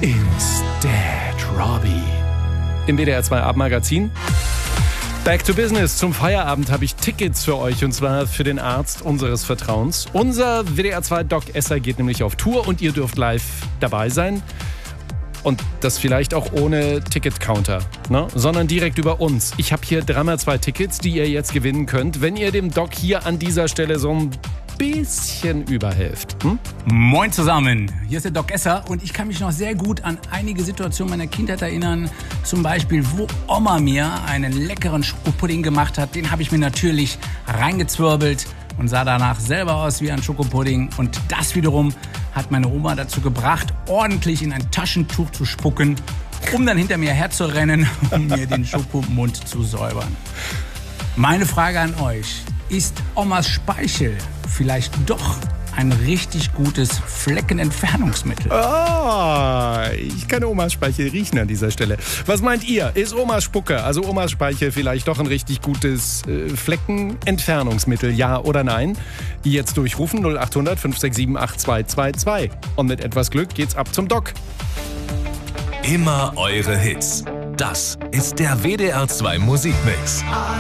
Instead Robbie. Im WDR 2 Abendmagazin. Back to Business. Zum Feierabend habe ich Tickets für euch, und zwar für den Arzt unseres Vertrauens. Unser WDR 2 Doc Esser geht nämlich auf Tour und ihr dürft live dabei sein. Und das vielleicht auch ohne Ticket-Counter, ne? Sondern direkt über uns. Ich habe hier 3x2 Tickets, die ihr jetzt gewinnen könnt, wenn ihr dem Doc hier an dieser Stelle so ein bisschen überhelft. Moin zusammen, hier ist der Doc Esser und ich kann mich noch sehr gut an einige Situationen meiner Kindheit erinnern. Zum Beispiel, wo Oma mir einen leckeren Schokopudding gemacht hat. Den habe ich mir natürlich reingezwirbelt und sah danach selber aus wie ein Schokopudding. Und das wiederum hat meine Oma dazu gebracht, ordentlich in ein Taschentuch zu spucken, um dann hinter mir herzurennen, um mir den Schokomund zu säubern. Meine Frage an euch: Ist Omas Speichel vielleicht doch ein richtig gutes Fleckenentfernungsmittel? Ich kann Omas Speichel riechen an dieser Stelle. Was meint ihr? Ist Omas Spucke, also Omas Speichel, vielleicht doch ein richtig gutes Fleckenentfernungsmittel? Ja oder nein? Jetzt durchrufen 0800 567 8222. Und mit etwas Glück geht's ab zum Doc. Immer eure Hits. Das ist der WDR 2 Musikmix.